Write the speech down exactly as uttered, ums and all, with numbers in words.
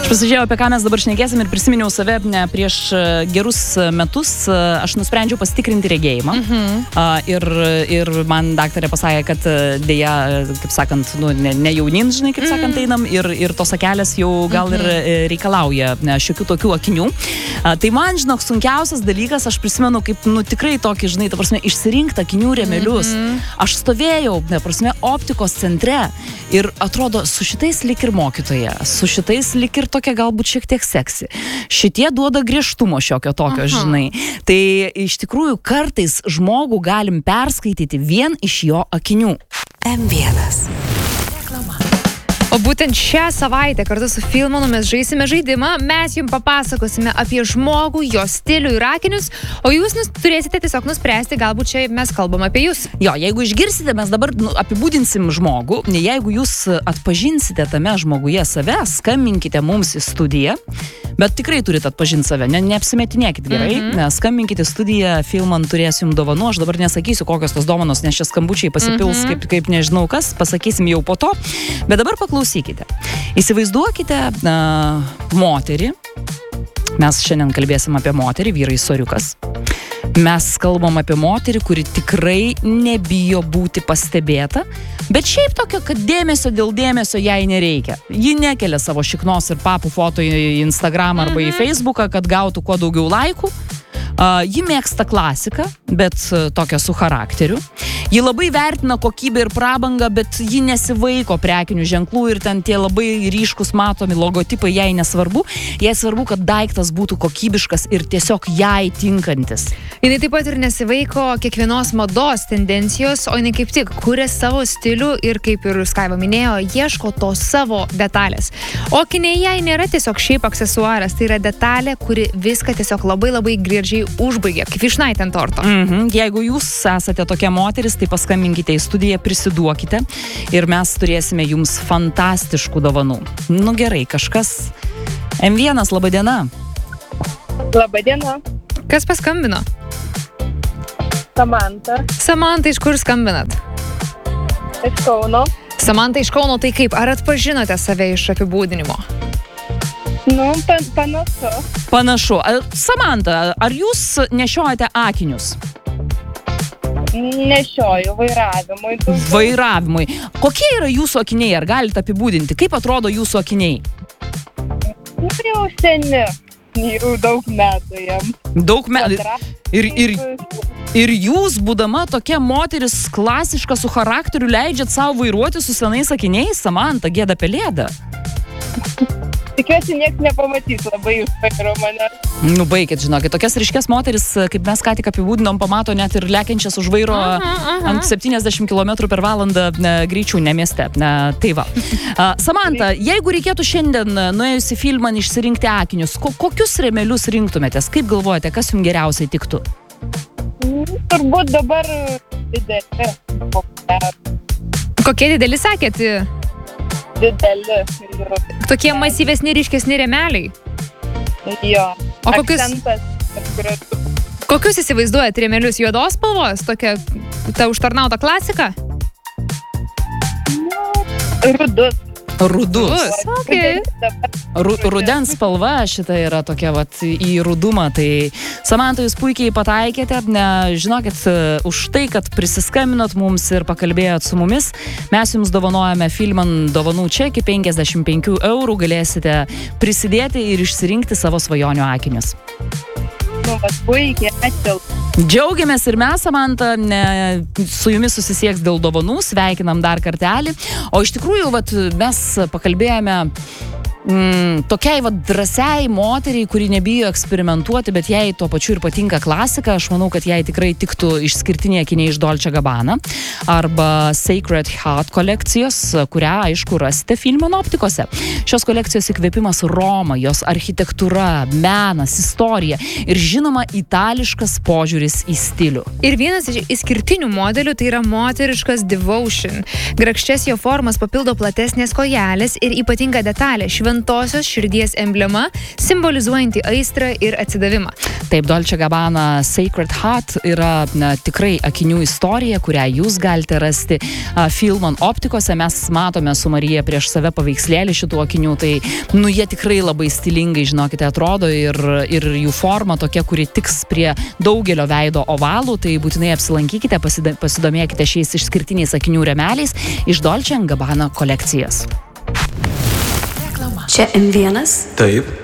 Aš pasižiūrėjau, apie ką mes dabar šnekėsim ir prisiminiau save ne, prieš gerus metus. Aš nusprendžiau pasitikrinti regėjimą. Mhm. Ir, ir man daktarė pasakė, kad dėja, kaip sakant, nu, ne, ne jaunin, žinai, kaip sakant, einam. Ir, ir tos akelės jau gal ir reikalauja ne, šiokių tokių akinių. Tai man, žinok, sunkiausias dalykas, aš prisimenu, kaip, nu, tikrai tokį, žinai, ta prasme, išsirinkti akinių rėmelius. Mhm. Aš stovėjau, ta prasme, optikos centre ir atrodo, su šitais lik ir mokytoja, su šitais lik ir tokia galbūt šiek tiek seksi. Šitie duoda griežtumo šiokio tokio, Aha. žinai. Tai iš tikrųjų kartais žmogų galim perskaityti vien iš jo akinių. M vienas. O būtent šią savaitę kartu su Filmanu mes žaisime žaidimą, mes jums papasakosime apie žmogų, jo stilių ir akinius, o jūs nus, turėsite tiesiog nuspręsti, galbūt čia mes kalbam apie jūs. Jo, jeigu išgirsite, mes dabar nu, apibūdinsim žmogų, jeigu jūs atpažinsite tame žmoguje save, skambinkite mums į studiją, bet tikrai turite atpažinti save, ne, neapsimetinėkit gerai, mm-hmm. nes skambinkite į studiją, Filman turės jums dovanų, aš dabar nesakysiu, kokios tos dovanos, nes čia skambučiai pasipils mm-hmm. kaip, kaip nežinau kas, pasakysim jau po to, bet dabar paklausykite. Klausykite. Įsivaizduokite uh, moterį. Mes šiandien kalbėsim apie moterį, vyrai soriukas. Mes kalbam apie moterį, kuri tikrai nebijo būti pastebėta, bet šiaip tokio, kad dėmesio dėl dėmesio jai nereikia. Ji nekelia savo šiknos ir papų foto į Instagram arba į Facebooką, kad gautų kuo daugiau laikų. Uh, ji mėgsta klasiką, bet uh, tokią su charakteriu. Ji labai vertina kokybę ir prabangą, bet ji nesivaiko prekinių ženklų ir ten tie labai ryškus matomi logotipai jai nesvarbu. Jai svarbu, kad daiktas būtų kokybiškas ir tiesiog jai tinkantis. Jinai taip pat ir nesivaiko kiekvienos mados tendencijos, o jinai kaip tik kuria savo stilių ir, kaip ir Skaiva minėjo, ieško to savo detalės. O akiniai jai nėra tiesiog šiaip aksesuaras, tai yra detalė, kuri viską tiesiog labai labai gražiai užbaigia, kaip vyšnaitė ant torto. Mhm. Jeigu jūs esate tokia moteris, tai paskambinkite į studiją, prisiduokite ir mes turėsime jums fantastiškų dovanų. Nu gerai, kažkas. M vienas, laba diena. Laba diena. Kas paskambino? Samanta. Samanta, iš kur skambinat? Iš Kauno. Samanta iš Kauno, tai kaip? Ar atpažinote save iš apibūdinimo? Nu, pan, panašu. Panašu. Samanta, ar jūs nešiojate akinius? Nešioju vairavimui. Daugiau. Vairavimui. Kokie yra jūsų akiniai? Ar galite apibūdinti? Kaip atrodo jūsų akiniai? Nu, jau seni. Jau daug metų jam. Daug metų. Ir, ir, ir jūs, būdama tokia moteris klasiška su charakteriu, leidžiat savo vairuoti su senais akiniais? Samanta, gėda pelėda. Tikiuosi, nieks nepamatys labai jūs pakiro mane. Nu, baikit, žinokit, tokias ryškės moteris, kaip mes ką tik apibūdinom, pamato net ir lekiančias už vairo aha, aha. ant septyniasdešimt kilometrų per valandą ne, greičių, ne mieste. Ne, tai va. Uh, Samanta, jeigu reikėtų šiandien nuėjus į Filman išsirinkti akinius, ko, kokius rėmelius rinktumėtės? Kaip galvojate, kas jums geriausiai tiktų? Turbūt dabar dideli. Kokie dideli sakėt? Dideli. Tokie masyvesni, ryškesni rėmeliai? Jo. O kokius, Akcentas, kokius įsivaizduojat rėmelius? Juodos spalvos? Tokia ta užtarnauta klasika? Nu, rudus. Rudus. Okay. Ru, rudens spalva šita yra tokia vat į rudumą. Tai Samanta, jūs puikiai pataikėte. Ne, žinokit, už tai, kad prisiskambinot mums ir pakalbėjot su mumis, mes jums dovanojame Filman dovanų čekį penkiasdešimt penkių eurų. Galėsite prisidėti ir išsirinkti savo svajonių akinius. Nu, vat puikiai, ačiū. Džiaugiamės ir mes, Samanta, ne, su jumis susisieks dėl dovanų, sveikinam dar kartelį. O iš tikrųjų, vat, mes pakalbėjome mm, tokiai vat, drąsiai moteriai, kuri nebijo eksperimentuoti, bet jai tuo pačiu ir patinka klasika. Aš manau, kad jai tikrai tiktų išskirtiniai akiniai iš Dolce Gabbana arba Sacred Heart kolekcijos, kurią, aišku, rasite Filman optikose. Šios kolekcijos įkvėpimas Roma, jos architektūra, menas, istorija ir žinoma itališkas požiūris į stilių. Ir vienas iš išskirtinių modelių tai yra moteriškas Devotion. Grakščias jo formas papildo platesnės kojelės ir ypatinga detalė, šventų šventosios širdies emblema, simbolizuojanti aistrą ir atsidavimą. Taip, Dolce Gabbana Sacred Heart yra na, tikrai akinių istorija, kurią jūs galite rasti a, Filmon optikose. Mes matome su Marija prieš save paveikslėlį šitų akinių, tai nu, jie tikrai labai stilingai, žinokite, atrodo ir, ir jų forma tokia, kuri tiks prie daugelio veido ovalų, tai būtinai apsilankykite, pasida, pasidomėkite šiais išskirtiniais akinių remeliais iš Dolce Gabbana kolekcijos. Čia M vienas. Taip.